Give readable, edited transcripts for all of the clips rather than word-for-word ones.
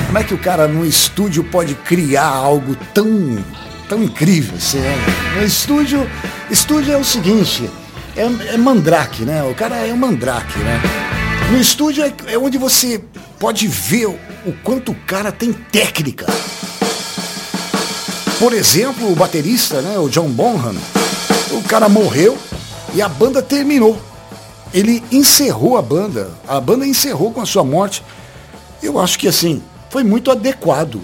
Como é que o cara no estúdio pode criar algo tão incrível assim, né? No estúdio é o seguinte, é mandrake, né? O cara é um mandrake, né? No estúdio é onde você pode ver o quanto o cara tem técnica. Por exemplo, o baterista, né, o John Bonham, o cara morreu e a banda terminou. Ele encerrou a banda encerrou com a sua morte. Eu acho que assim, foi muito adequado.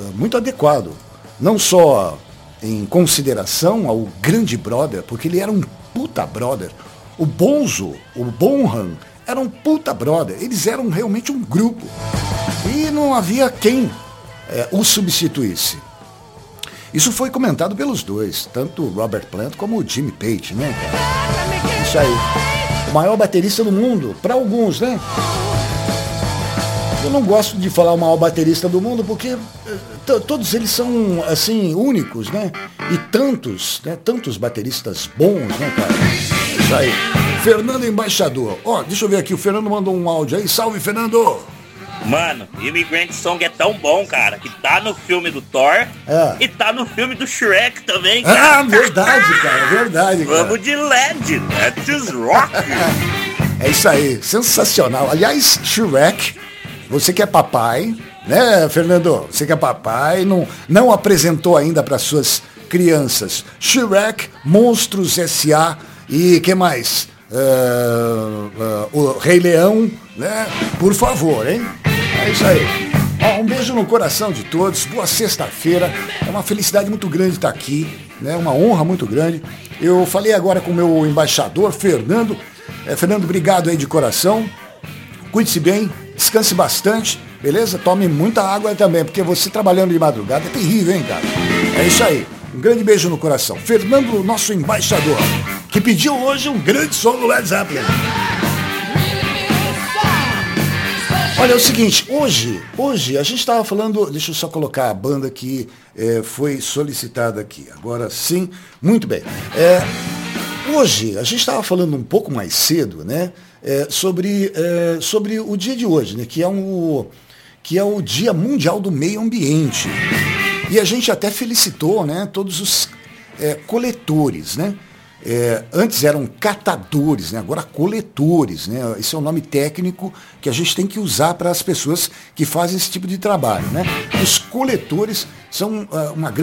Não só em consideração ao grande brother, porque ele era um puta brother. O Bonham, era um puta brother. Eles eram realmente um grupo. E não havia quem o substituísse. Isso foi comentado pelos dois, tanto o Robert Plant como o Jimmy Page, né, cara? Isso aí. O maior baterista do mundo, para alguns, né? Eu não gosto de falar o maior baterista do mundo porque todos eles são, assim, únicos, né? E tantos bateristas bons, né, cara? Isso aí. Fernando Embaixador. Ó, deixa eu ver aqui, o Fernando mandou um áudio aí. Salve, Fernando! Mano, Immigrant Song é tão bom, cara, que tá no filme do Thor e tá no filme do Shrek também, cara. Ah, verdade, cara. Vamos de LED, let's rock. É isso aí, sensacional. Aliás, Shrek, você que é papai, né, Fernando? Você que é papai, não apresentou ainda para suas crianças. Shrek, Monstros S.A. e que mais? O Rei Leão, né? Por favor, hein? É isso aí. Ó, um beijo no coração de todos. Boa sexta-feira. É uma felicidade muito grande estar aqui, né? Uma honra muito grande. Eu falei agora com o meu embaixador, Fernando. Fernando, obrigado aí de coração. Cuide-se bem, descanse bastante, beleza? Tome muita água também, porque você trabalhando de madrugada é terrível, hein, cara? É isso aí. Um grande beijo no coração. Fernando, nosso embaixador, que pediu hoje um grande som do Led Zeppelin. Olha, é o seguinte, hoje a gente estava falando, deixa eu só colocar a banda que foi solicitada aqui. Agora sim, muito bem. Hoje a gente estava falando um pouco mais cedo, né, sobre o dia de hoje, né, que é o Dia Mundial do Meio Ambiente. E a gente até felicitou, né, todos os coletores, né? Antes eram catadores, né? Agora coletores, né? Esse é o nome técnico que a gente tem que usar para as pessoas que fazem esse tipo de trabalho, né? Os coletores são uma grande